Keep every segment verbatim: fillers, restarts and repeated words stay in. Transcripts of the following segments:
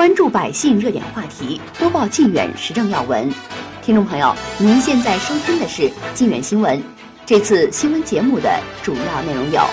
关注百姓热点话题，播报靖远时政要闻。听众朋友，您现在收听的是靖远新闻。这次新闻节目的主要内容有：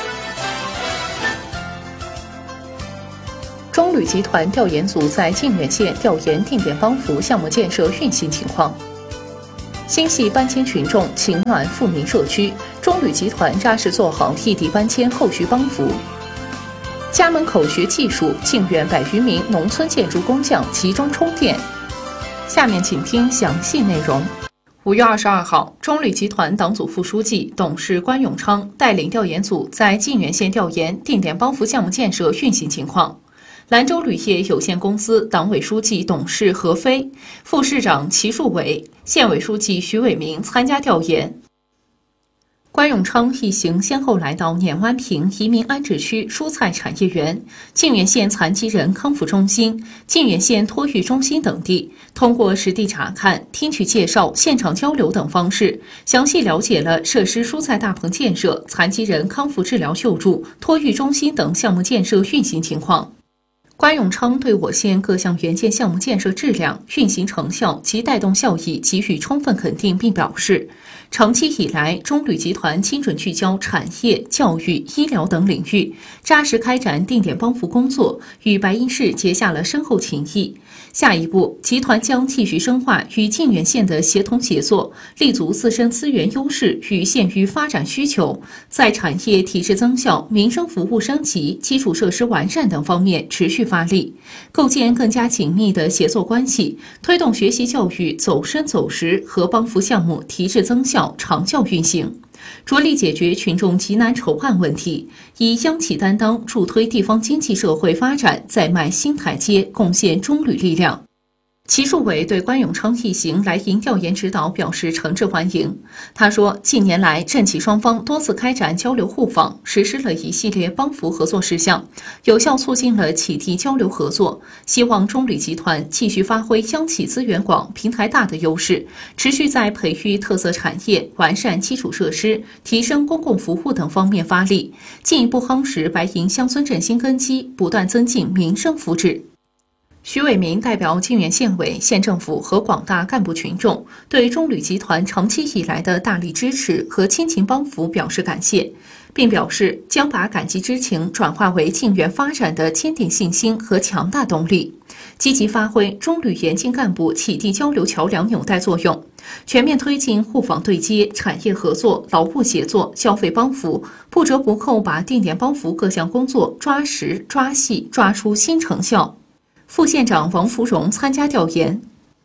中旅集团调研组在靖远县调研定点帮扶项目建设运行情况；新系搬迁群众情暖富民社区，中旅集团扎实做好异地搬迁后续帮扶。家门口学技术，靖远百余名农村建筑工匠集中充电。下面请听详细内容。五月二十二号，中旅集团党组副书记、董事关永昌带领调研组在靖远县调研定点帮扶项目建设运行情况。兰州铝业有限公司党委书记、董事何飞、副市长齐树伟、县委书记徐伟明参加调研。关永昌一行先后来到碾湾坪移民安置区蔬菜产业园、靖远县残疾人康复中心、靖远县托育中心等地，通过实地查看、听取介绍、现场交流等方式，详细了解了设施蔬菜大棚建设、残疾人康复治疗救助、托育中心等项目建设运行情况。关永昌对我县各项援建项目建设质量、运行成效及带动效益给予充分肯定，并表示，长期以来，中旅集团精准聚焦产业、教育、医疗等领域，扎实开展定点帮扶工作，与白银市结下了深厚情谊。下一步，集团将继续深化与靖远县的协同协作，立足自身资源优势与县域发展需求，在产业体制增效、民生服务升级、基础设施完善等方面持续发力，构建更加紧密的协作关系，推动学习教育走深走实和帮扶项目提质增效、长效运行，着力解决群众急难愁盼问题，以央企担当助推地方经济社会发展再迈新台阶，贡献中旅力量。齐树伟对关永昌一行来营调研指导表示诚挚欢迎。他说，近年来政企双方多次开展交流互访，实施了一系列帮扶合作事项，有效促进了企地交流合作。希望中旅集团继续发挥央企资源广、平台大的优势，持续在培育特色产业、完善基础设施、提升公共服务等方面发力，进一步夯实白银乡村振兴根基，不断增进民生福祉。徐伟明代表靖远县委、县政府和广大干部群众对中旅集团长期以来的大力支持和亲情帮扶表示感谢，并表示将把感激之情转化为靖远发展的坚定信心和强大动力，积极发挥中旅沿境干部企地交流桥梁纽带作用，全面推进互访对接、产业合作、劳务协作、消费帮扶，不折不扣把定点帮扶各项工作抓实、抓细、抓出新成效。副县长王福荣参加调研。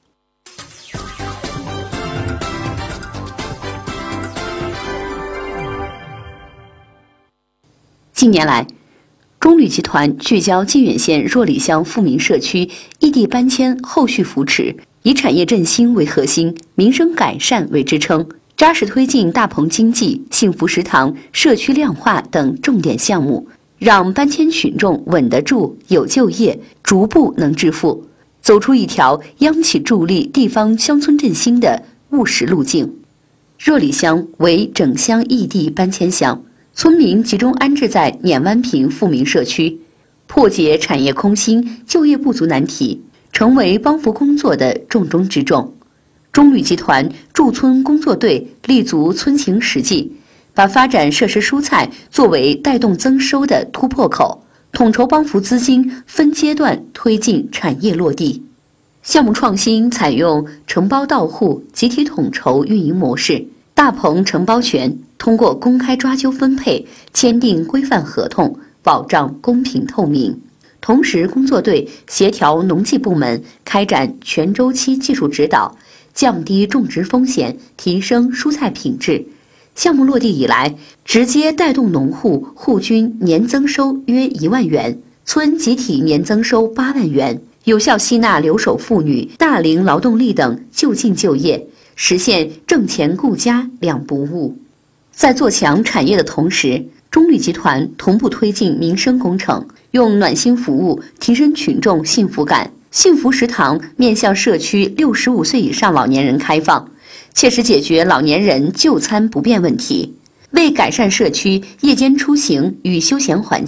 近年来，中旅集团聚焦靖远县若里乡富民社区异地搬迁后续扶持，以产业振兴为核心，民生改善为支撑，扎实推进大棚经济、幸福食堂、社区亮化等重点项目，让搬迁群众稳得住、有就业，逐步能致富，走出一条央企助力地方乡村振兴的务实路径。若里乡为整乡异地搬迁乡，村民集中安置在碾湾坪富民社区，破解产业空心、就业不足难题，成为帮扶工作的重中之重。中旅集团驻村工作队立足村情实际，把发展设施蔬菜作为带动增收的突破口，统筹帮扶资金分阶段推进产业落地。项目创新采用承包到户、集体统筹运营模式，大棚承包权通过公开抓阄分配，签订规范合同，保障公平透明。同时，工作队协调农技部门开展全周期技术指导，降低种植风险，提升蔬菜品质。项目落地以来，直接带动农户户均年增收约一万元，村集体年增收八万元，有效吸纳留守妇女、大龄劳动力等就近就业，实现挣钱顾家两不误。在做强产业的同时，中旅集团同步推进民生工程，用暖心服务提升群众幸福感。幸福食堂面向社区六十五岁以上老年人开放，切实解决老年人就餐不便问题，为改善社区夜间出行与休闲环境，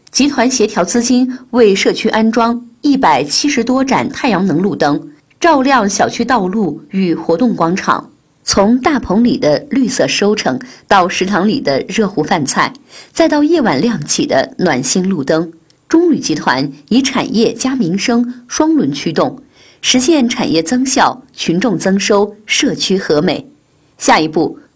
集团协调资金为社区安装一百七十多盏太阳能路灯，照亮小区道路与活动广场。从大棚里的绿色收成，到食堂里的热乎饭菜，再到夜晚亮起的暖心路灯，中旅集团以产业加民生双轮驱动，实现产业增效、群众增收、社区和美。下一步，